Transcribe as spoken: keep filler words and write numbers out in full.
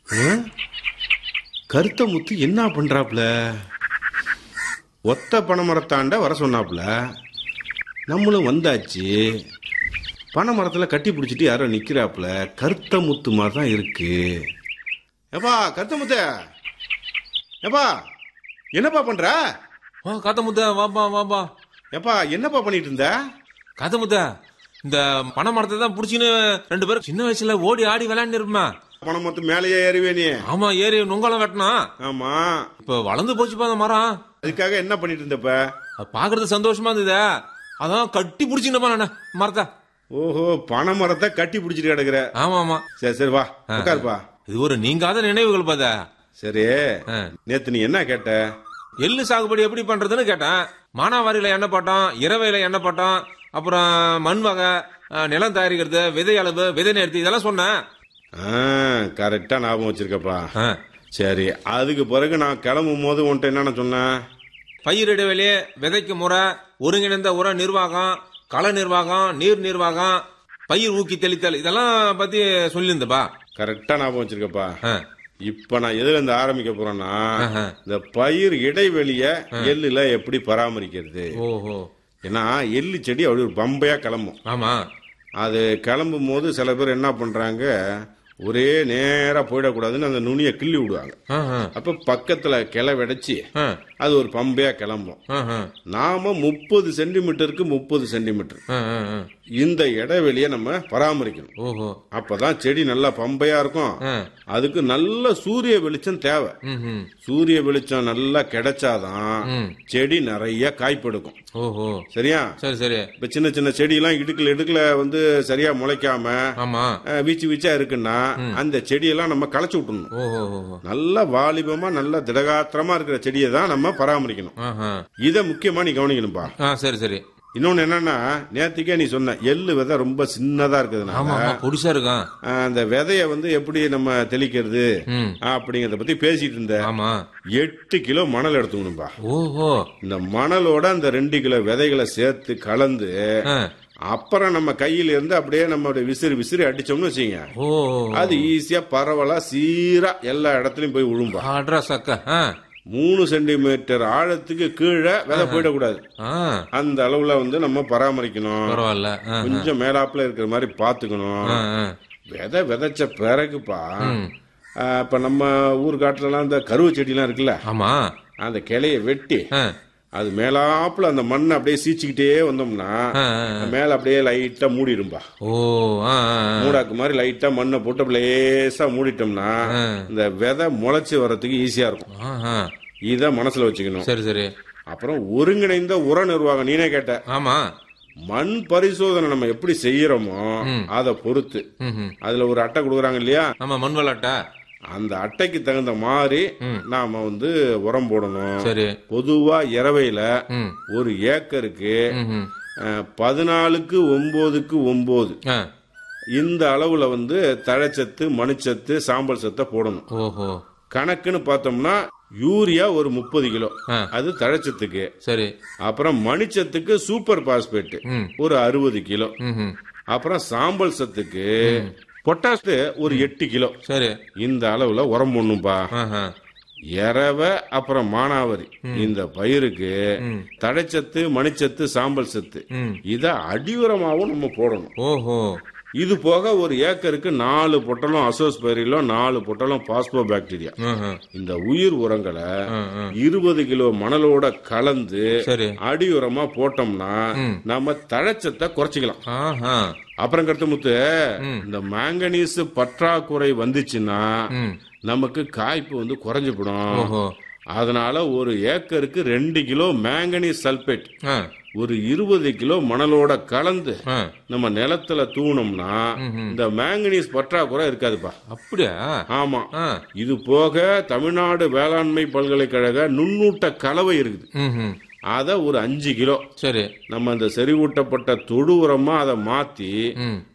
ஆ? கருத்த முத்து என்ன பண்றாப்ல? ஒத்த பனைமரத்தாண்ட வர சொன்னாப்ல. நம்மளும் வந்தாச்சு. பனை மரத்துல கட்டி பிடிச்சிட்டு யாரோ நிக்கிறாப்ல. கருத்த முத்து மாதிரி தான் இருக்கு. ஏப்பா கருத்த முத்த, ஏப்பா என்னப்பா பண்ற? வா காத்த முத்த, வாப்பா வாப்பா. ஏப்பா என்னப்பா பண்ணிட்டு இருந்த? காத்த முத்த, இந்த பனை மரத்தை தான் புடிச்சுன்னு ரெண்டு பேரும் சின்ன வயசுல ஓடி ஆடி விளையாண்டு இருப்பா. பனை மரத்து மேலேயே ஏறுவே நீ? ஆமா, ஏறி நுங்காலம் வெட்டினா. ஆமா. இப்ப வளர்ந்து போச்சுப்பா அந்த மரம். அதுக்காக என்ன பண்ணிட்டு இருந்தப்ப? அது பாக்குறது சந்தோஷமா இருந்தது, அதான் கட்டி புடிச்சுப்பா நான் மரத்தை. ஓஹோ, பனை மரத்தை கட்டி பிடிச்சிட்டு கிடக்குற. ஆமா ஆமா. சரி சரி, வா உட்காருப்பா. இது ஒரு நீங்காத நினைவுகள் பாத. சரி, நேத்து நீ என்ன கேட்ட? எள்ளு சாகுபடி எப்படி பண்றதுன்னு கேட்டேன். மானாவாரியில எண்ணெய் போட்டோம், இரவையில எண்ணெய் போட்டோம், அப்புறம் மண் வகை, நிலம் தயாரிக்கிறது, விதை அளவு, விதை நேர்த்தி, இதெல்லாம் சொன்னேன். கரெக்டா ஞாபகம் வச்சிருக்கப்பா. சரி, அதுக்கு பிறகு நான் கிளம்பும் போது உன்ட்ட என்னன்னு சொன்னேன்? பயிர் இடைவெளி, விதைக்கு முறை, ஒருங்கிணைந்த உர நிர்வாகம், கள நிர்வாகம், நீர் நிர்வாகம், பயிர் ஊக்கி தெளித்தல், இதெல்லாம் பத்தி சொல்லியிருந்தப்பா. கரெக்டா ஞாபகம் வச்சிருக்கப்பா. இப்ப நான் எதுல இருந்து ஆரம்பிக்க போறேன்னா, இந்த பயிர் இடைவெளிய எள்ளுல எப்படி பராமரிக்கிறது. ஓஹோ. ஏன்னா எள்ளு செடி அப்படி ஒரு பம்பையா கிளம்பும். ஆமா. அது கிளம்பும் போது சில பேர் என்ன பண்றாங்க, ஒரே நேரா போயிடக்கூடாதுன்னு அந்த நுனிய கிள்ளி விடுவாங்க. அப்ப பக்கத்துல கிளை விடைச்சி அது ஒரு பம்பையா கிளம்பும். நாம முப்பது சென்டிமீட்டருக்கு முப்பது சென்டிமீட்டர் இந்த இடைவெளிய நம்ம பராமரிக்கணும். அப்பதான் செடி நல்லா பம்பையா இருக்கும். அதுக்கு நல்ல சூரிய வெளிச்சம் தேவை. சூரிய வெளிச்சம் நல்லா கிடைச்சாதான் செடி நிறைய காய்ப்பெடுக்கும். சரியா? சரி சரி. இப்ப சின்ன சின்ன செடி எல்லாம் இடுக்கல இடுக்கல வந்து சரியா முளைக்காம வீச்சு வீச்சா இருக்குன்னா அந்த செடியெல்லாம் நம்ம களைச்சு விட்டுணும். நல்ல வாலிபமா நல்ல திடகாத்திரமா இருக்கிற செடியை தான் நம்ம பராமரிக்கணும். இத முக்கியமா நீ கவனிக்கணும்பா. சரி சரி. இன்னொன்னு என்னன்னா, நேத்திக்கே நீ சொன்ன எள்ளு விதை ரொம்ப சின்னதா இருக்குதுனால அந்த விதைய வந்து எப்படி நம்ம தெளிக்கிறது அப்படிங்கறத பத்தி பேசிட்டு இருந்த. எட்டு கிலோ மணல் எடுத்துக்கணும்பா. ஓஹோ. இந்த மணலோட அந்த ரெண்டு கிலோ விதைகளை சேர்த்து கலந்து அப்புறம் நம்ம கையில இருந்து அப்படியே நம்ம விசிறி விசிறி அடிச்சோம்னு வச்சுங்க, அது ஈஸியா பரவலா சீரா எல்லா இடத்துலயும் போய் விழும்பா. மூணு சென்டிமீட்டர் ஆழத்துக்கு கீழே விதை போயிடக்கூடாது. அந்த அளவுல வந்து நம்ம பராமரிக்கணும். கொஞ்சம் மேலாப்புல இருக்கிற மாதிரி பாத்துக்கணும். விதை விதைச்ச பிறகுப்பா, இப்ப நம்ம ஊர் காட்டுல எல்லாம் இந்த கருவு செடி எல்லாம் இருக்குல்ல, அந்த கிளைய வெட்டி அது மேலாப்புல அந்த மண்ணை அப்படியே சீச்சுக்கிட்டே வந்தோம்னா மேல அப்படியே லைட்டா மூடிடும்பா. மூடாக்கு மாதிரி லைட்டா மண்ணை போட்டு லேசா மூடிட்டோம்னா இந்த விதை முளைச்சு வர்றதுக்கு ஈஸியா இருக்கும். இத மனசுல வச்சுக்கணும். சரி சரி. அப்புறம் ஒருங்கிணைந்த உர நிர்வாகம் நீனே கேட்ட. ஆமா. மண் பரிசோதனை நம்ம எப்படி செய்யறோமோ அதை பொறுத்து அதுல ஒரு அட்டை கொடுக்குறாங்க இல்லையா? ஆமா, மண்வள அட்டை. அந்த அட்டைக்கு தகுந்த மாதிரி நாம வந்து உரம் போடணும். சரி. பொதுவா இரவையில ஒரு ஏக்கருக்கு பதினாலுக்கு ஒன்பதுக்கு ஒன்பது இந்த அளவுல வந்து தழைச்சத்து, மணிச்சத்து, சாம்பல் சத்தை போடணும். ஓஹோ. கணக்குன்னு பார்த்தோம்னா யூரியா ஒரு முப்பது கிலோ, அது தழைச்சத்துக்கு. சரி. அப்புறம் மணிச்சத்துக்கு சூப்பர் பாஸ்பேட் ஒரு அறுபது கிலோ. அப்புறம் சாம்பல் சத்துக்கு பொட்டாஸ் ஒரு எட்டு கிலோ. சரி. இந்த அளவுல உரம் போடணும்பா. இரவ அப்புறம் மானாவரி இந்த பயிருக்கு தடைச்சத்து, மணிச்சத்து, சாம்பல் சத்து இத அடியுரமாவும் நம்ம போடணும். ஓஹோ. இது போக ஒரு ஏக்கருக்கு நாலு பொட்டலம் அசோஸ்பைரிலோ, நாலு பொட்டலம் பாஸ்போ பாக்டீரியா, இந்த உயிர் உரங்களை இருபது கிலோ மணலோட கலந்து அடி உரமா போட்டோம்னா நம்ம தழைச்சத்தை குறைச்சிக்கலாம். அப்புறம் கருத்து முத்து, இந்த மேங்கனீஸ் பற்றாக்குறை வந்துச்சுன்னா நமக்கு காய்ப்பு வந்து குறைஞ்சு போடும். அதனால ஒரு ஏக்கருக்கு ரெண்டு கிலோ மேங்கனீஸ் சல்பேட் ஒரு இருபது கிலோ மணலோட கலந்து நம்ம நிலத்துல தூணோம்னா இந்த மேங்கனீஸ் பற்றாக்குறை இருக்காதுப்பா. அப்படியா? ஆமா. இது போக தமிழ்நாடு வேளாண்மை பல்கலைக்கழக நுண்ணூட்ட கலவை இருக்குது, அத ஒரு அஞ்சு கிலோ. சரி. நம்ம அந்த செறிவூட்டப்பட்ட தொழு உரமா அதை மாத்தி